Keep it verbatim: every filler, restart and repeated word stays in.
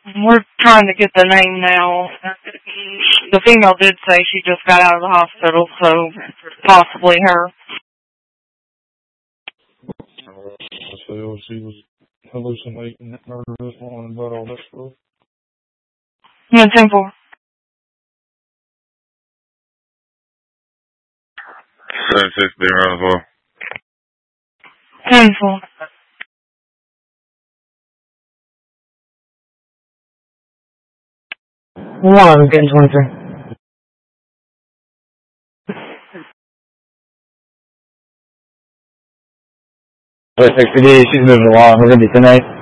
We're trying to get the name now. The female did say she just got out of the hospital, so possibly her. So she was hallucinating at murder this morning about all that stuff. Yeah, ten four. seven six zero four. ten four. One, getting twenty-three. sixty D, she's moving along. We're going to be tonight.